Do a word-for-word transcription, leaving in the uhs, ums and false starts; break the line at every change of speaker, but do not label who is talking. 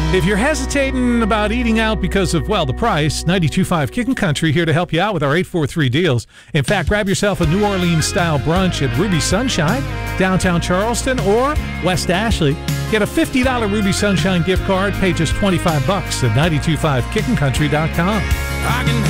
If you're hesitating about eating out because of, well, the price, ninety-two point five Kickin' Country here to help you out with our eight four three deals. In fact, grab yourself a New Orleans-style brunch at Ruby Sunshine, downtown Charleston, or West Ashley. Get a fifty dollars Ruby Sunshine gift card, pay just twenty-five bucks at nine two five kickin country dot com.